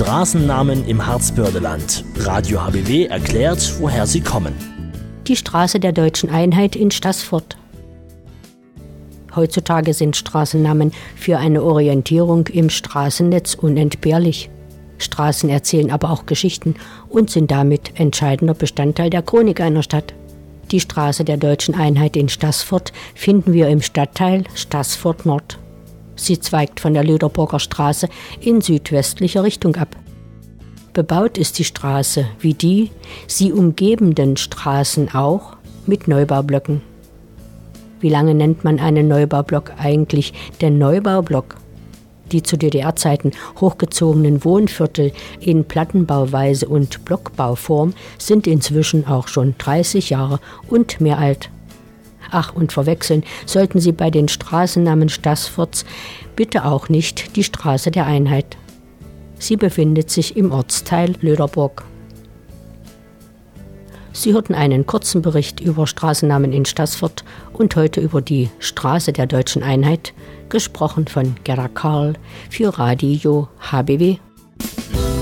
Straßennamen im Harzbördeland. Radio HBW erklärt, woher sie kommen. Die Straße der Deutschen Einheit in Staßfurt. Heutzutage sind Straßennamen für eine Orientierung im Straßennetz unentbehrlich. Straßen erzählen aber auch Geschichten und sind damit entscheidender Bestandteil der Chronik einer Stadt. Die Straße der Deutschen Einheit in Staßfurt finden wir im Stadtteil Staßfurt Nord. Sie zweigt von der Lüderburger Straße in südwestlicher Richtung ab. Bebaut ist die Straße, wie die sie umgebenden Straßen auch, mit Neubaublöcken. Wie lange nennt man einen Neubaublock eigentlich den Neubaublock? Die zu DDR-Zeiten hochgezogenen Wohnviertel in Plattenbauweise und Blockbauform sind inzwischen auch schon 30 Jahre und mehr alt. Ach, und verwechseln sollten Sie bei den Straßennamen Staßfurts bitte auch nicht die Straße der Einheit. Sie befindet sich im Ortsteil Lüderburg. Sie hörten einen kurzen Bericht über Straßennamen in Staßfurt und heute über die Straße der Deutschen Einheit, gesprochen von Gerda Karl für Radio HBW.